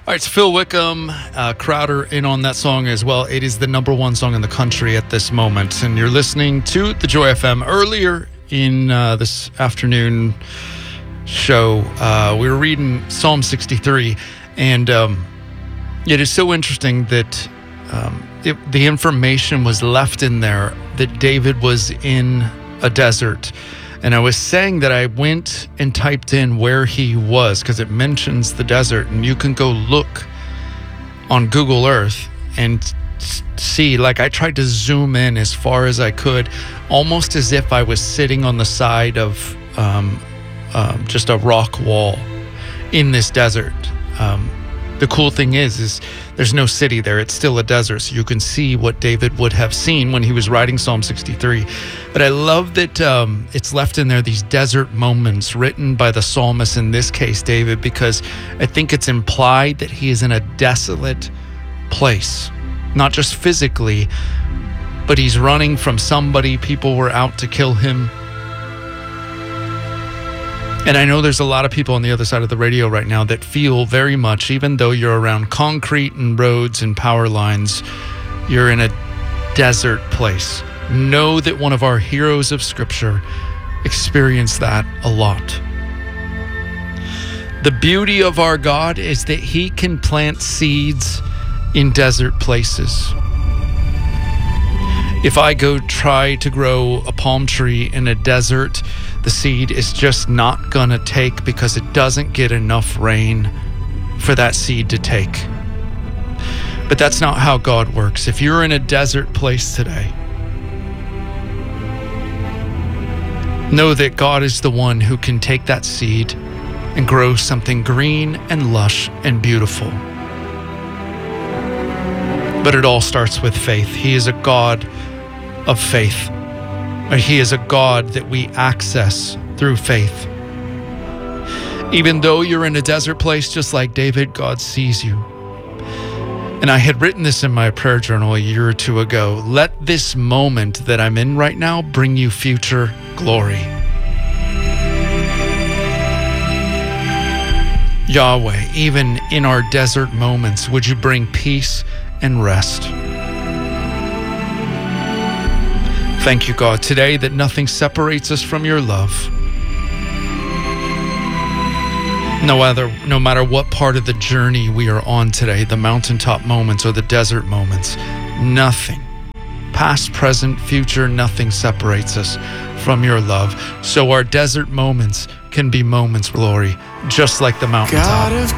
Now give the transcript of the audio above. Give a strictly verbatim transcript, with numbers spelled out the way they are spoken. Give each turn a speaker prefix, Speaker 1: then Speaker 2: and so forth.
Speaker 1: All right, it's Phil Wickham, uh, Crowder in on that song as well. It is the number one song in the country at this moment. And you're listening to the Joy F M. Earlier in uh, this afternoon show, uh, we were reading Psalm sixty-three. And um, it is so interesting that um, it, the information was left in there that David was in a desert. And I was saying that I went and typed in where he was because it mentions the desert, and you can go look on Google Earth and see, like I tried to zoom in as far as I could, almost as if I was sitting on the side of um, um, just a rock wall in this desert. Um, the cool thing is, is there's no city there. It's still a desert, so you can see what David would have seen when he was writing Psalm sixty-three. But I love that um, it's left in there, these desert moments written by the psalmist, in this case, David, because I think it's implied that he is in a desolate place, not just physically, but he's running from somebody. People were out to kill him. And I know there's a lot of people on the other side of the radio right now that feel very much, even though you're around concrete and roads and power lines, you're in a desert place. Know that one of our heroes of Scripture experienced that a lot. The beauty of our God is that He can plant seeds in desert places. If I go try to grow a palm tree in a desert, the seed is just not gonna take because it doesn't get enough rain for that seed to take. But that's not how God works. If you're in a desert place today, know that God is the one who can take that seed and grow something green and lush and beautiful. But it all starts with faith. He is a God of faith. He is a God that we access through faith. Even though you're in a desert place just like David, God sees you. And I had written this in my prayer journal a year or two ago. Let this moment that I'm in right now bring you future glory. Yahweh, even in our desert moments, would you bring peace and rest? Thank you, God, today that nothing separates us from your love. No other, no matter what part of the journey we are on today, the mountaintop moments or the desert moments, nothing, past, present, future, nothing separates us from your love. So our desert moments can be moments of glory, just like the mountaintop.
Speaker 2: God of